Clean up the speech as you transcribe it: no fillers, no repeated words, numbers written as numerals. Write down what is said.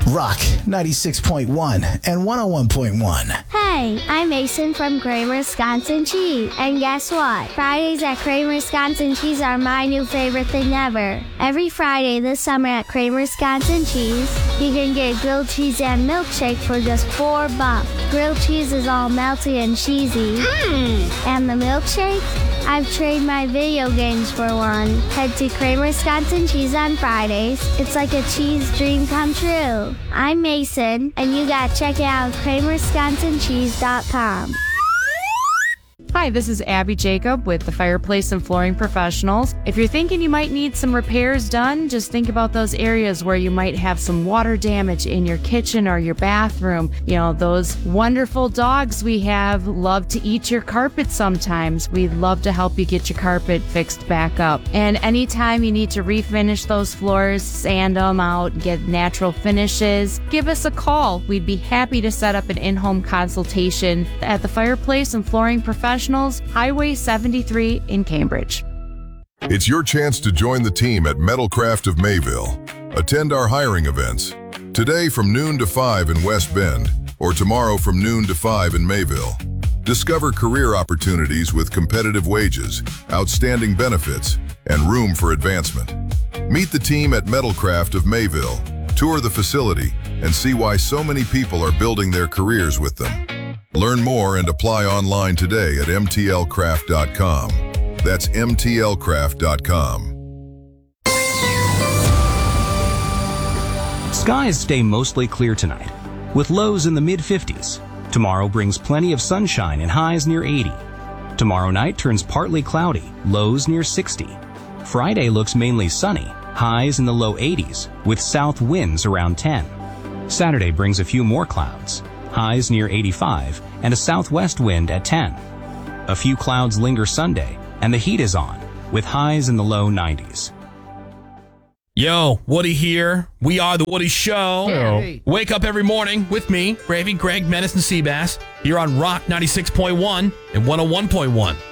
Rock 96.1 and 101.1. Hey, I'm Mason from Kramer Wisconsin Cheese. And guess what? Fridays at Kramer Wisconsin Cheese are my new favorite thing ever. Every Friday this summer at Kramer Wisconsin Cheese, you can get grilled cheese and milkshake for just $4. Grilled cheese is all melty and cheesy. And the milkshake? I've traded my video games for one. Head to Kramer Wisconsin Cheese on Fridays. It's like a cheese dream come true. I'm Mason, and you gotta check it out at KramerWisconsinCheese.com. Hi, this is Abby Jacob with the Fireplace and Flooring Professionals. If you're thinking you might need some repairs done, just think about those areas where you might have some water damage in your kitchen or your bathroom. You know, those wonderful dogs we have love to eat your carpet sometimes. We'd love to help you get your carpet fixed back up. And anytime you need to refinish those floors, sand them out, get natural finishes, give us a call. We'd be happy to set up an in-home consultation at the Fireplace and Flooring Professionals, Highway 73 in Cambridge. It's your chance to join the team at Metalcraft of Mayville. Attend our hiring events today from noon to 5 in West Bend or tomorrow from noon to 5 in Mayville. Discover career opportunities with competitive wages, outstanding benefits, and room for advancement. Meet the team at Metalcraft of Mayville, tour the facility, and see why so many people are building their careers with them. Learn more and apply online today at mtlcraft.com. That's mtlcraft.com. Skies stay mostly clear tonight, with lows in the mid-50s. Tomorrow brings plenty of sunshine and highs near 80. Tomorrow night turns partly cloudy, lows near 60. Friday looks mainly sunny, highs in the low 80s, with south winds around 10. Saturday brings a few more clouds, highs near 85, and a southwest wind at 10. A few clouds linger Sunday, and the heat is on, with highs in the low 90s. Yo, Woody here. We are The Woody Show. Hey. Wake up every morning with me, Gravy, Greg, Menace, and Seabass, here on Rock 96.1 and 101.1.